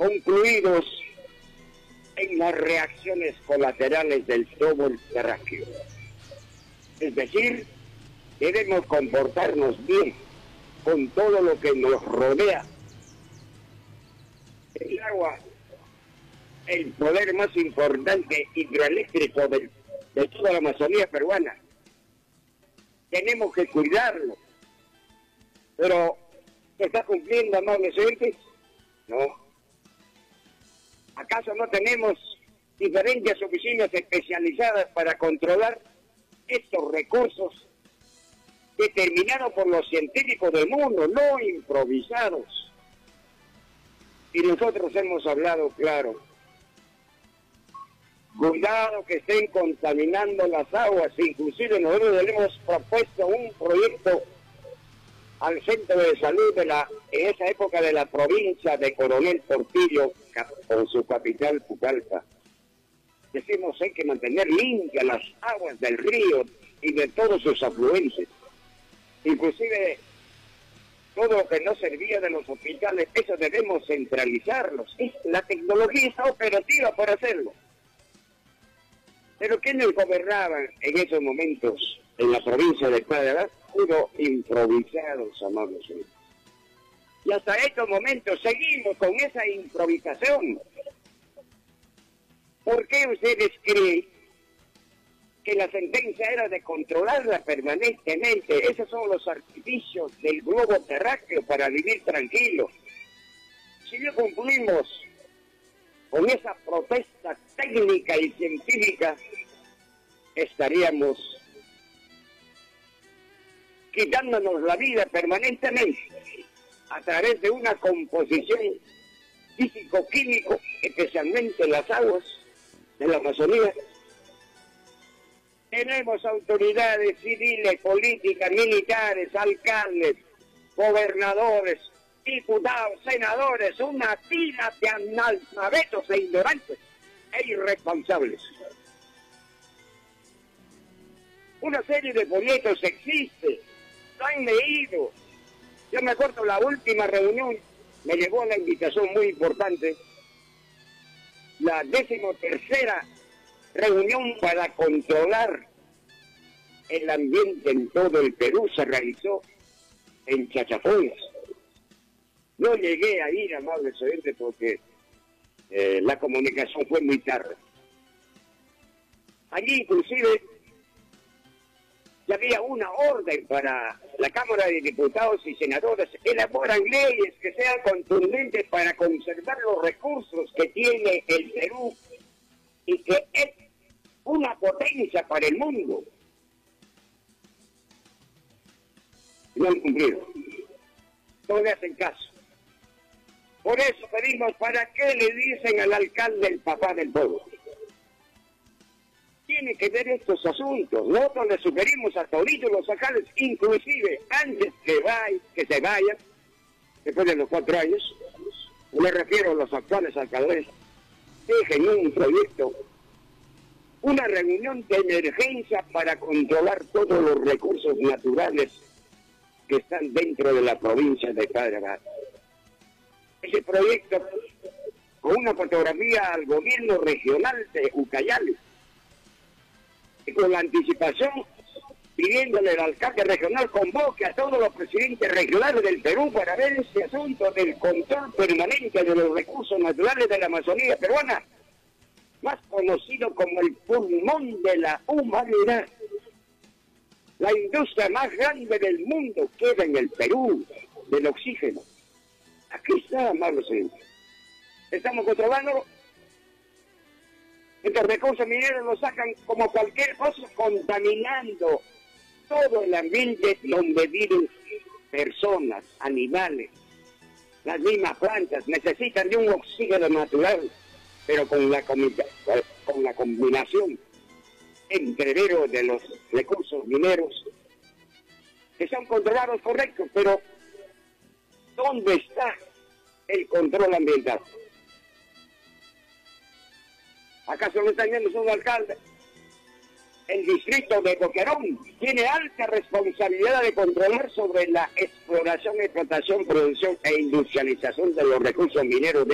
concluidos en las reacciones colaterales del globo terráqueo. Es decir, debemos comportarnos bien con todo lo que nos rodea. El agua, el poder más importante hidroeléctrico de toda la Amazonía peruana. Tenemos que cuidarlo. Pero, ¿se está cumpliendo, amables oyentes? No. ¿Acaso no tenemos diferentes oficinas especializadas para controlar estos recursos determinados por los científicos del mundo, no improvisados? Y nosotros hemos hablado claro. Cuidado que estén contaminando las aguas. Inclusive nosotros le hemos propuesto un proyecto al centro de salud en esa época de la provincia de Coronel Portillo, con su capital Pucallpa. Decimos, hay que mantener limpias las aguas del río y de todos sus afluentes. Inclusive todo lo que no servía de los hospitales, eso debemos centralizarlos. La tecnología está operativa para hacerlo. Pero ¿quiénes gobernaban en esos momentos en la provincia de Cuadra? Puro improvisados, amables. Y hasta estos momentos seguimos con esa improvisación. ¿Por qué ustedes creen que la sentencia era de controlarla permanentemente? Esos son los artificios del globo terráqueo para vivir tranquilos. Si no cumplimos con esa protesta técnica y científica, estaríamos quitándonos la vida permanentemente a través de una composición físico-químico, especialmente en las aguas de la Amazonía. Tenemos autoridades civiles, políticas, militares, alcaldes, gobernadores, diputados, senadores, una pila de analfabetos e ignorantes e irresponsables. Una serie de folletos existe, lo han leído. Yo me acuerdo la última reunión, me llegó la invitación muy importante, la 13ª reunión para controlar el ambiente en todo el Perú se realizó en Chachapoyas. No llegué a ir, amables oyentes, porque la comunicación fue muy tarde. Allí inclusive ya había una orden para la Cámara de Diputados y Senadores, elaboran leyes que sean contundentes para conservar los recursos que tiene el Perú y que es una potencia para el mundo. No han cumplido. No le hacen caso. Por eso pedimos, ¿para qué le dicen al alcalde el papá del pueblo? Tiene que ver estos asuntos. Nosotros le sugerimos a todos los alcaldes, inclusive antes que se vayan, después de los 4 años, me refiero a los actuales alcaldes, dejen un proyecto, una reunión de emergencia para controlar todos los recursos naturales que están dentro de la provincia de Cuadra. Ese proyecto, con una fotografía al gobierno regional de Ucayali, y con la anticipación, pidiéndole al alcalde regional convoque a todos los presidentes regionales del Perú para ver ese asunto del control permanente de los recursos naturales de la Amazonía peruana, más conocido como el pulmón de la humanidad. La industria más grande del mundo queda en el Perú, del oxígeno. Aquí está, amables oyentes. Estamos controlando. Estos recursos mineros los sacan como cualquier cosa, contaminando todo el ambiente donde viven personas, animales. Las mismas plantas necesitan de un oxígeno natural, pero con la combinación entrevero de los recursos mineros que son controlados correctos, pero ¿dónde está el control ambiental? ¿Acaso no están viendo un alcalde? El distrito de Boquerón tiene alta responsabilidad de controlar sobre la exploración, explotación, producción e industrialización de los recursos mineros